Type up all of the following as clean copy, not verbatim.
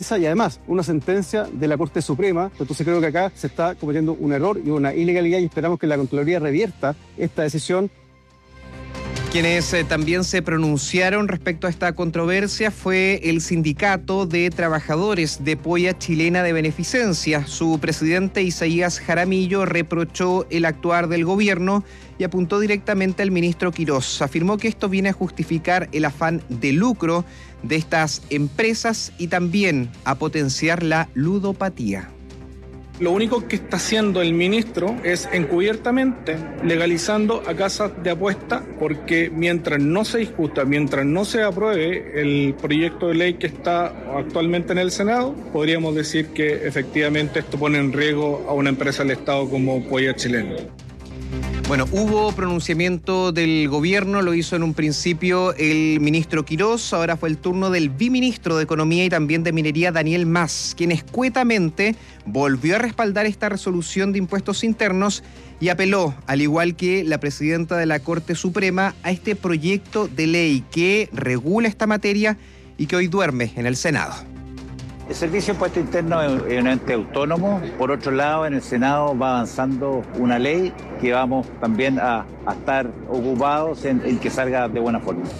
legaliza y además una sentencia de la Corte Suprema. Entonces creo que acá se está cometiendo un error y una ilegalidad y esperamos que la Contraloría revierta esta decisión. Quienes también se pronunciaron respecto a esta controversia fue el Sindicato de Trabajadores de Polla Chilena de Beneficencia. Su presidente Isaías Jaramillo reprochó el actuar del gobierno y apuntó directamente al ministro Quirós. Afirmó que esto viene a justificar el afán de lucro de estas empresas y también a potenciar la ludopatía. Lo único que está haciendo el ministro es encubiertamente legalizando a casas de apuesta, porque mientras no se discuta, mientras no se apruebe el proyecto de ley que está actualmente en el Senado, podríamos decir que efectivamente esto pone en riesgo a una empresa del Estado como Polla Chilena. Bueno, hubo pronunciamiento del gobierno, lo hizo en un principio el ministro Quirós, ahora fue el turno del viceministro de Economía y también de Minería, Daniel Mas, quien escuetamente volvió a respaldar esta resolución de impuestos internos y apeló, al igual que la presidenta de la Corte Suprema, a este proyecto de ley que regula esta materia y que hoy duerme en el Senado. El Servicio de Impuesto Interno es un ente autónomo. Por otro lado, en el Senado va avanzando una ley que vamos también a estar ocupados en que salga de buena forma.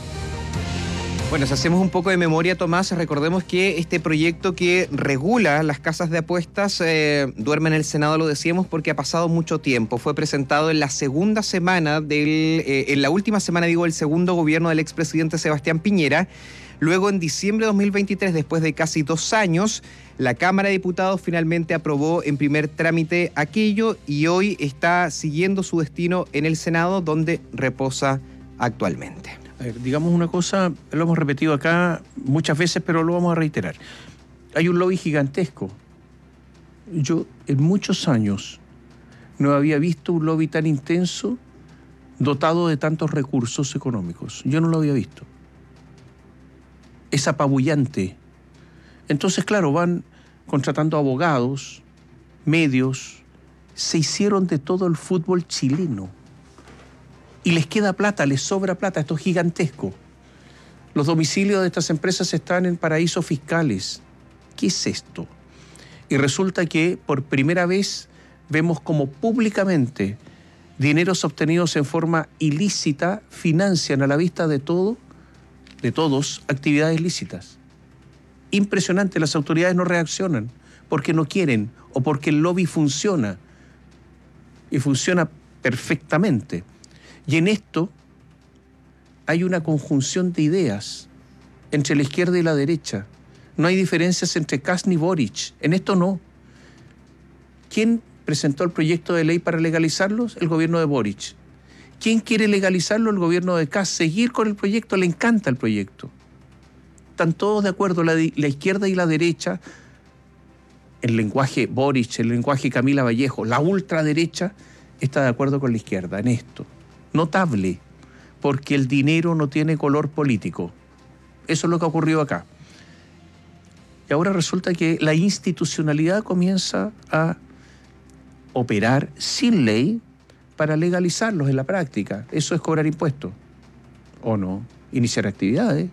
Bueno, si hacemos un poco de memoria, Tomás, recordemos que este proyecto que regula las casas de apuestas duerme en el Senado, lo decíamos, porque ha pasado mucho tiempo. Fue presentado en la segunda semana en la última semana, del segundo gobierno del expresidente Sebastián Piñera. Luego, en diciembre de 2023, después de casi 2 años, la Cámara de Diputados finalmente aprobó en primer trámite aquello y hoy está siguiendo su destino en el Senado, donde reposa actualmente. A ver, digamos una cosa, lo hemos repetido acá muchas veces, pero lo vamos a reiterar. Hay un lobby gigantesco. Yo en muchos años no había visto un lobby tan intenso, dotado de tantos recursos económicos. Yo no lo había visto. Es apabullante. Entonces, claro, van contratando abogados, medios, se hicieron de todo el fútbol chileno. Y les queda plata, les sobra plata, esto es gigantesco. Los domicilios de estas empresas están en paraísos fiscales. ¿Qué es esto? Y resulta que por primera vez vemos como públicamente dineros obtenidos en forma ilícita financian a la vista de todos, actividades lícitas. Impresionante, las autoridades no reaccionan porque no quieren o porque el lobby funciona y funciona perfectamente. Y en esto hay una conjunción de ideas entre la izquierda y la derecha. No hay diferencias entre Kast ni Boric. En esto no. ¿Quién presentó el proyecto de ley para legalizarlos? El gobierno de Boric. ¿Quién quiere legalizarlo? El gobierno de Kast. Seguir con el proyecto, le encanta el proyecto. Están todos de acuerdo, la izquierda y la derecha, el lenguaje Boric, el lenguaje Camila Vallejo, la ultraderecha está de acuerdo con la izquierda en esto. Notable, porque el dinero no tiene color político. Eso es lo que ha ocurrido acá. Y ahora resulta que la institucionalidad comienza a operar sin ley para legalizarlos en la práctica. Eso es cobrar impuestos. ¿O no? Iniciar actividades.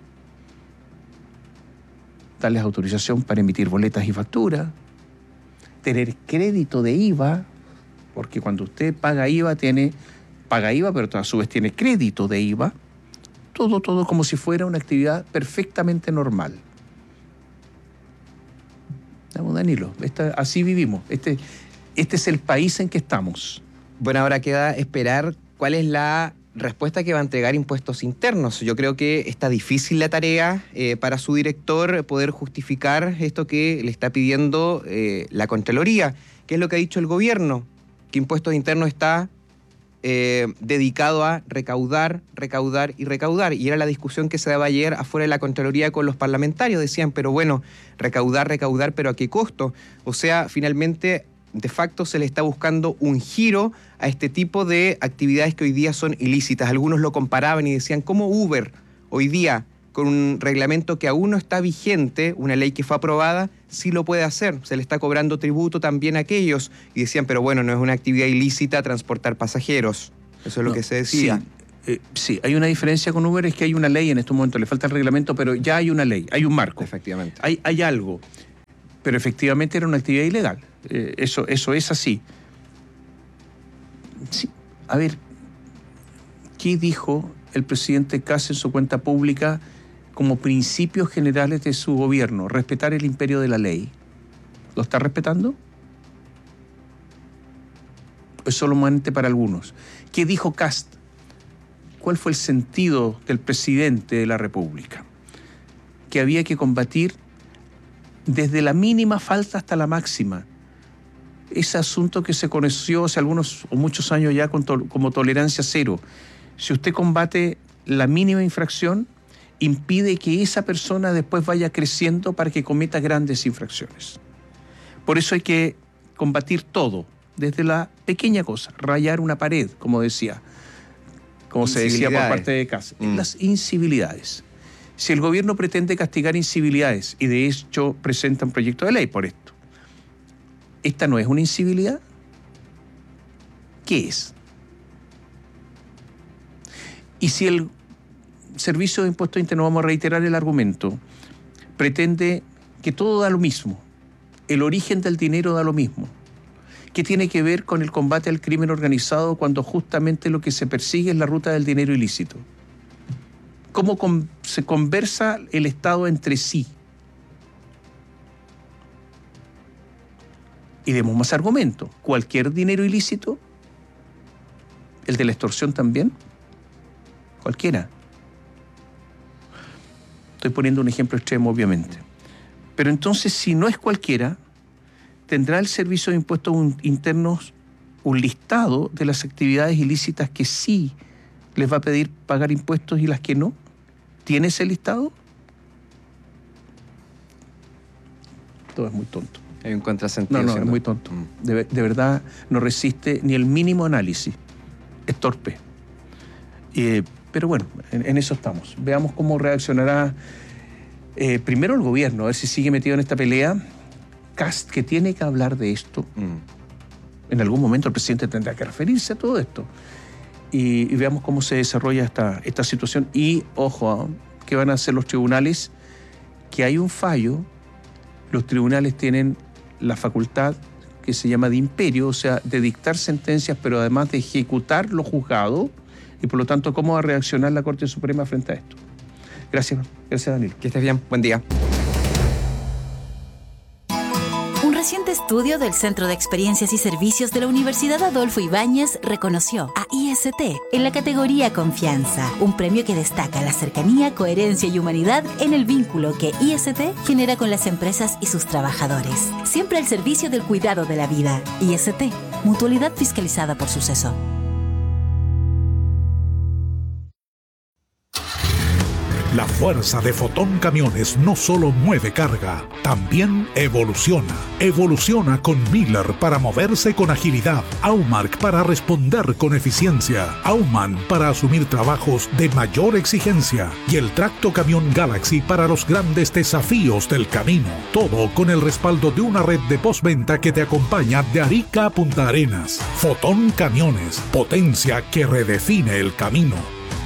Darles autorización para emitir boletas y facturas. Tener crédito de IVA, porque cuando usted paga IVA, pero a su vez tiene crédito de IVA. Todo como si fuera una actividad perfectamente normal. Vamos, Danilo, así vivimos. Este es el país en que estamos. Bueno, ahora queda esperar cuál es la respuesta que va a entregar Impuestos Internos. Yo creo que está difícil la tarea para su director poder justificar esto que le está pidiendo la Contraloría. ¿Qué es lo que ha dicho el gobierno? Que Impuestos Internos está dedicado a recaudar y recaudar. Y era la discusión que se daba ayer afuera de la Contraloría con los parlamentarios. Decían, pero bueno, recaudar, pero ¿a qué costo? O sea, finalmente, de facto, se le está buscando un giro a este tipo de actividades que hoy día son ilícitas. Algunos lo comparaban y decían, ¿cómo Uber hoy día, con un reglamento que aún no está vigente, una ley que fue aprobada, sí lo puede hacer? Se le está cobrando tributo también a aquellos. Y decían, pero bueno, no es una actividad ilícita transportar pasajeros. Eso es lo que se decía. Sí, hay una diferencia con Uber, es que hay una ley en estos momentos, le falta el reglamento, pero ya hay una ley, hay un marco. Efectivamente. Hay algo. pero efectivamente era una actividad ilegal. Eso es así. Sí. A ver, ¿qué dijo el presidente Kast en su cuenta pública como principios generales de su gobierno? Respetar el imperio de la ley. ¿Lo está respetando? Es solamente para algunos. ¿Qué dijo Kast? ¿Cuál fue el sentido del presidente de la República? Que había que combatir desde la mínima falta hasta la máxima. Ese asunto que se conoció hace algunos o muchos años ya como tolerancia cero. Si usted combate la mínima infracción, impide que esa persona después vaya creciendo para que cometa grandes infracciones. Por eso hay que combatir todo, desde la pequeña cosa, rayar una pared, como se decía por parte de Kast. Las incivilidades. Si el gobierno pretende castigar incivilidades, y de hecho presenta un proyecto de ley por esto, ¿esta no es una incivilidad? ¿Qué es? Y si el Servicio de Impuestos Internos, vamos a reiterar el argumento, pretende que todo da lo mismo, el origen del dinero da lo mismo, ¿qué tiene que ver con el combate al crimen organizado cuando justamente lo que se persigue es la ruta del dinero ilícito? ¿Cómo se conversa el Estado entre sí? Y demos más argumentos. ¿Cualquier dinero ilícito? ¿El de la extorsión también? Cualquiera. Estoy poniendo un ejemplo extremo, obviamente. Pero entonces, si no es cualquiera, ¿tendrá el Servicio de Impuestos Internos un listado de las actividades ilícitas que sí les va a pedir pagar impuestos y las que no? ¿Tiene ese listado? Todo es muy tonto. Hay un contrasentido. No, es muy tonto. De verdad no resiste ni el mínimo análisis. Es torpe. Pero bueno, en eso estamos. Veamos cómo reaccionará primero el gobierno, a ver si sigue metido en esta pelea. Kast, que tiene que hablar de esto. En algún momento el presidente tendrá que referirse a todo esto. Y veamos cómo se desarrolla esta situación. Y, ojo, ¿qué van a hacer los tribunales? Que hay un fallo. Los tribunales tienen la facultad que se llama de imperio, o sea, de dictar sentencias, pero además de ejecutar lo juzgado. Y por lo tanto, ¿cómo va a reaccionar la Corte Suprema frente a esto? Gracias, Danilo. Que estés bien. Buen día. Un reciente estudio del Centro de Experiencias y Servicios de la Universidad Adolfo Ibáñez reconoció a IST en la categoría Confianza, un premio que destaca la cercanía, coherencia y humanidad en el vínculo que IST genera con las empresas y sus trabajadores. Siempre al servicio del cuidado de la vida. IST, mutualidad fiscalizada por Suceso. La fuerza de Fotón Camiones no solo mueve carga, también evoluciona. Evoluciona con Miller para moverse con agilidad, Aumark para responder con eficiencia, Aumann para asumir trabajos de mayor exigencia y el Tracto Camión Galaxy para los grandes desafíos del camino. Todo con el respaldo de una red de postventa que te acompaña de Arica a Punta Arenas. Fotón Camiones, potencia que redefine el camino.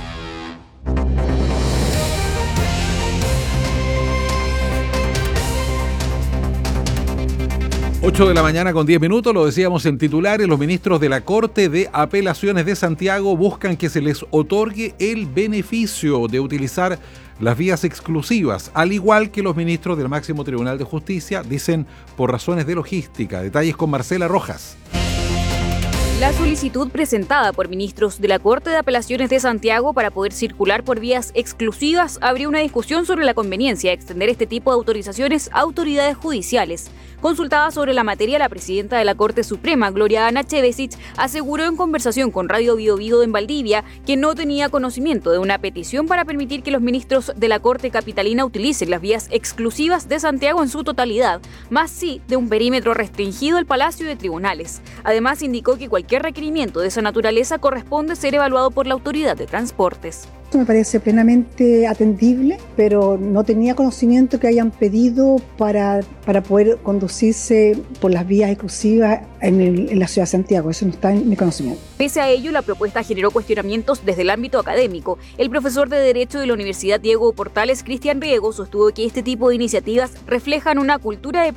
8 de la mañana con 10 minutos, lo decíamos en titulares, los ministros de la Corte de Apelaciones de Santiago buscan que se les otorgue el beneficio de utilizar las vías exclusivas, al igual que los ministros del Máximo Tribunal de Justicia, dicen por razones de logística. Detalles con Marcela Rojas. La solicitud presentada por ministros de la Corte de Apelaciones de Santiago para poder circular por vías exclusivas abrió una discusión sobre la conveniencia de extender este tipo de autorizaciones a autoridades judiciales. Consultada sobre la materia, la presidenta de la Corte Suprema, Gloria Ana Chevesich, aseguró en conversación con Radio Bio Vigo en Valdivia que no tenía conocimiento de una petición para permitir que los ministros de la Corte Capitalina utilicen las vías exclusivas de Santiago en su totalidad, más sí de un perímetro restringido al Palacio de Tribunales. Además, indicó que cualquier requerimiento de esa naturaleza corresponde ser evaluado por la Autoridad de Transportes. Esto me parece plenamente atendible, pero no tenía conocimiento que hayan pedido para poder conducirse por las vías exclusivas en la ciudad de Santiago. Eso no está en mi conocimiento. Pese a ello, la propuesta generó cuestionamientos desde el ámbito académico. El profesor de Derecho de la Universidad Diego Portales, Cristian Riego, sostuvo que este tipo de iniciativas reflejan una cultura de